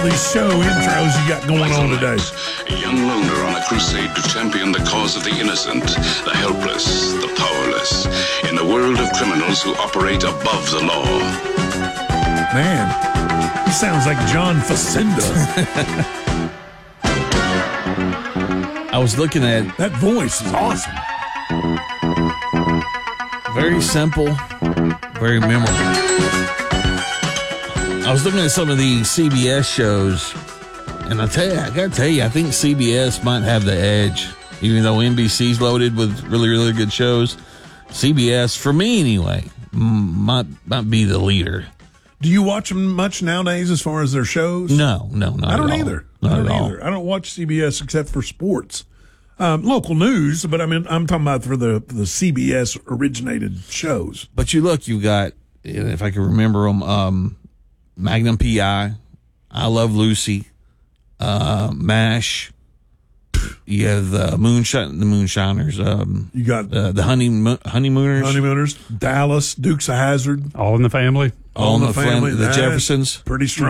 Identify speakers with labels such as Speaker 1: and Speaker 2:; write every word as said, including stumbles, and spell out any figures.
Speaker 1: these show intros you got going on today.
Speaker 2: A young loner on a crusade to champion the cause of the innocent, the helpless, the powerless, in a world of criminals who operate above the law.
Speaker 1: Man, he sounds like John Facenda.
Speaker 3: I was looking at
Speaker 1: that voice is awesome.
Speaker 3: Very simple, very memorable. I was looking at some of the C B S shows, and I tell you, I gotta tell you, I think C B S might have the edge. Even though N B C's loaded with really, really good shows, C B S, for me anyway, might might be the leader.
Speaker 1: Do you watch them much nowadays as far as their shows?
Speaker 3: No, no, not
Speaker 1: I don't
Speaker 3: at all.
Speaker 1: either.
Speaker 3: Not
Speaker 1: I don't
Speaker 3: at all.
Speaker 1: either. I don't watch C B S except for sports, um, local news. But I mean, I'm talking about for the the C B S originated shows.
Speaker 3: But you look, you got, if I can remember them, um, Magnum P I, I Love Lucy, uh, MASH. You have the moonshine, the moonshiners. Um,
Speaker 1: you got
Speaker 3: uh, the honey, honeymooners,
Speaker 1: honeymooners, Dallas, Dukes of Hazzard,
Speaker 4: All in the Family,
Speaker 3: All, All in the, the Family, family.
Speaker 1: The
Speaker 3: Jeffersons,
Speaker 1: pretty strong.